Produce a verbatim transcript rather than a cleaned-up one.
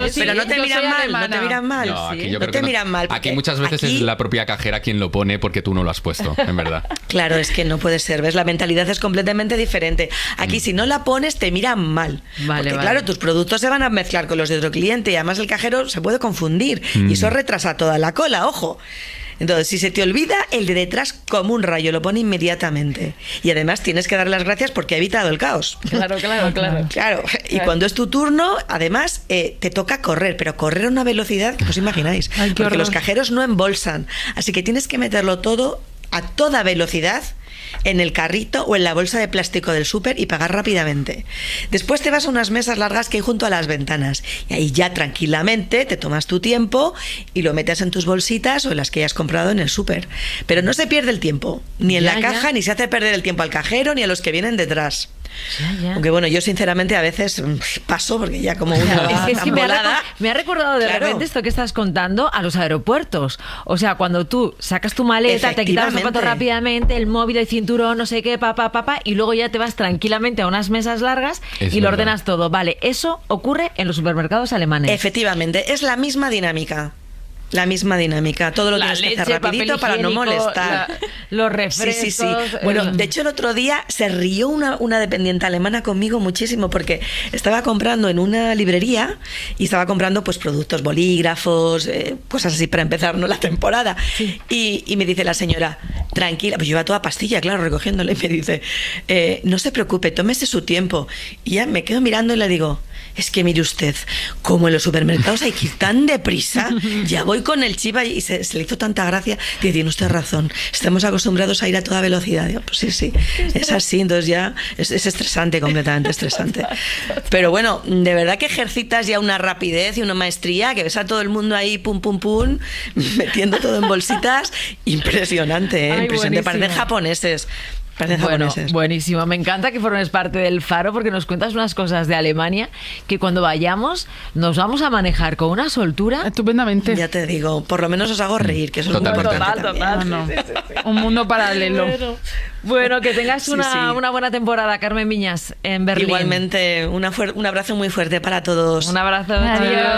sí, pero no te miran mal, alemana. no te miran mal. No, aquí ¿sí? yo no creo te que miran no. mal. Aquí muchas veces aquí... es la propia cajera quien lo pone porque tú no lo has puesto, en verdad. Claro, es que no puede ser, ¿ves? La mentalidad es completamente diferente. Aquí mm. si no la pones te miran mal. Vale, porque vale. claro, tus productos se van a mezclar con los de otro cliente y además el cajero se puede confundir mm. y eso retrasa toda la cola, ojo. Entonces, si se te olvida, el de detrás como un rayo, lo pone inmediatamente. Y además tienes que dar las gracias porque ha evitado el caos. Claro, claro, claro. Claro, y claro. cuando es tu turno, además, eh, te toca correr, pero correr a una velocidad que no os imagináis. Ay, porque horror. Los cajeros no embolsan, así que tienes que meterlo todo a toda velocidad en el carrito o en la bolsa de plástico del súper y pagar rápidamente. Después te vas a unas mesas largas que hay junto a las ventanas y ahí ya tranquilamente te tomas tu tiempo y lo metes en tus bolsitas o en las que hayas comprado en el súper. Pero no se pierde el tiempo, ni en ya, la caja, ya. ni se hace perder el tiempo al cajero ni a los que vienen detrás. Ya, ya. Aunque bueno, yo sinceramente a veces paso porque ya como una es que, es que me, ha volada, me ha recordado de claro. repente esto que estás contando a los aeropuertos. O sea, cuando tú sacas tu maleta, te quitas los zapatos rápidamente, el móvil, el cinturón, no sé qué, papá, papá, y luego ya te vas tranquilamente a unas mesas largas es y verdad. Lo ordenas todo. Vale, eso ocurre en los supermercados alemanes. Efectivamente, es la misma dinámica. La misma dinámica, todo lo la tienes leche, que hacer rapidito para no molestar. La, los refrescos. Sí, sí, sí. Bueno, de hecho el otro día se rió una, una dependiente alemana conmigo muchísimo porque estaba comprando en una librería y estaba comprando pues productos, bolígrafos, eh, cosas así para empezar ¿no? la temporada. Sí. Y, y me dice la señora, tranquila, pues yo iba toda pastilla, claro, recogiéndola y me dice, eh, no se preocupe, tómese su tiempo. Y ya me quedo mirando y le digo, es que mire usted, como en los supermercados hay que ir tan deprisa, ya voy con el chip y se, se le hizo tanta gracia. Dice, tiene usted razón, estamos acostumbrados a ir a toda velocidad. Digo, pues sí, sí, es así, entonces ya es, es estresante, completamente estresante. Pero bueno, de verdad que ejercitas ya una rapidez y una maestría, que ves a todo el mundo ahí, pum, pum, pum, metiendo todo en bolsitas, impresionante, ¿eh? Ay, impresionante, parecen japoneses. Bueno, buenísimo. Me encanta que formes parte del Faro porque nos cuentas unas cosas de Alemania que cuando vayamos nos vamos a manejar con una soltura. Estupendamente. Ya te digo, por lo menos os hago reír, que eso es muy importante. Total, total. No, no. Sí, sí, sí. Un mundo paralelo. Bueno, bueno que tengas una, sí, sí. una buena temporada, Carmen Miñas, en Berlín. Igualmente, una fuer- un abrazo muy fuerte para todos. Un abrazo. Adiós.